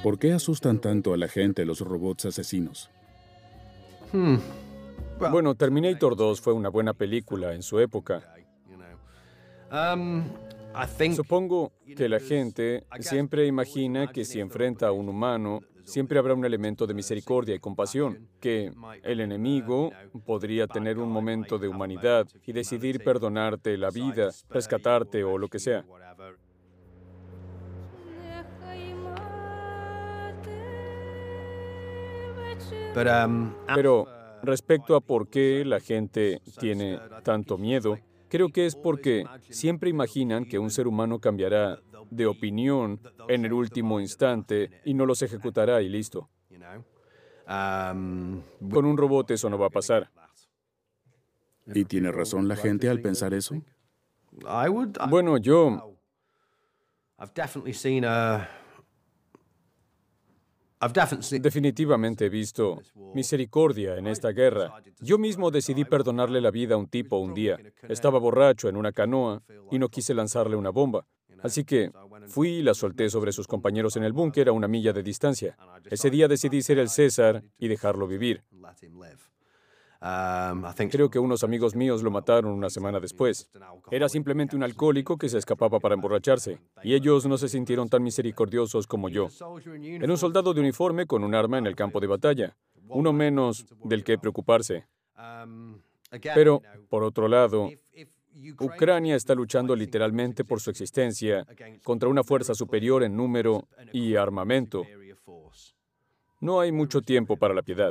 ¿Por qué asustan tanto a la gente los robots asesinos? Bueno, Terminator 2 fue una buena película en su época. Supongo que la gente siempre imagina que si enfrenta a un humano, siempre habrá un elemento de misericordia y compasión, que el enemigo podría tener un momento de humanidad y decidir perdonarte la vida, rescatarte o lo que sea. Pero respecto a por qué la gente tiene tanto miedo, creo que es porque siempre imaginan que un ser humano cambiará de opinión en el último instante y no los ejecutará y listo. Con un robot eso no va a pasar. ¿Y tiene razón la gente al pensar eso? Bueno, yo definitivamente he visto misericordia en esta guerra. Yo mismo decidí perdonarle la vida a un tipo un día. Estaba borracho en una canoa y no quise lanzarle una bomba. Así que fui y la solté sobre sus compañeros en el búnker a 1 milla de distancia. Ese día decidí ser el César y dejarlo vivir. Creo que unos amigos míos lo mataron una semana después. Era simplemente un alcohólico que se escapaba para emborracharse, y ellos no se sintieron tan misericordiosos como yo. Era un soldado de uniforme con un arma en el campo de batalla, uno menos del que preocuparse. Pero, por otro lado, Ucrania está luchando literalmente por su existencia contra una fuerza superior en número y armamento. No hay mucho tiempo para la piedad.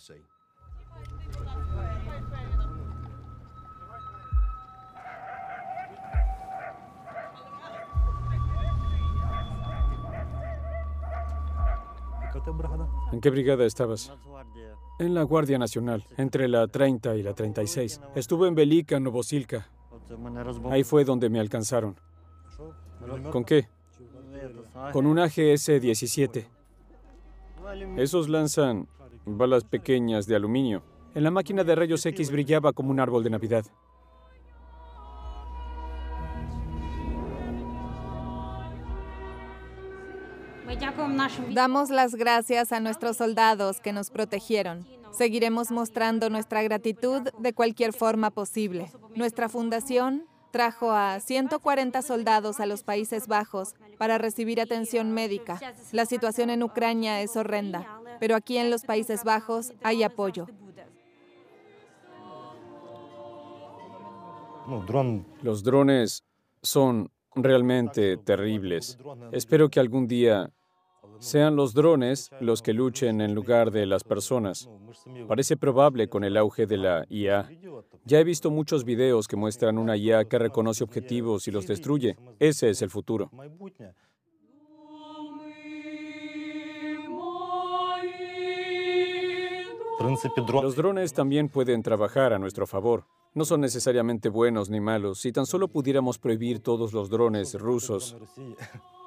¿En qué brigada estabas? En la Guardia Nacional, entre la 30 y la 36. Estuve en Velika, Novosilka. Ahí fue donde me alcanzaron. ¿Con qué? Con un AGS-17. Esos lanzan balas pequeñas de aluminio. En la máquina de rayos X brillaba como un árbol de Navidad. Damos las gracias a nuestros soldados que nos protegieron. Seguiremos mostrando nuestra gratitud de cualquier forma posible. Nuestra fundación trajo a 140 soldados a los Países Bajos para recibir atención médica. La situación en Ucrania es horrenda, pero aquí en los Países Bajos hay apoyo. Los drones son realmente terribles. Espero que algún día sean los drones los que luchen en lugar de las personas. Parece probable con el auge de la IA. Ya he visto muchos videos que muestran una IA que reconoce objetivos y los destruye. Ese es el futuro. Los drones también pueden trabajar a nuestro favor. No son necesariamente buenos ni malos. Si tan solo pudiéramos prohibir todos los drones rusos.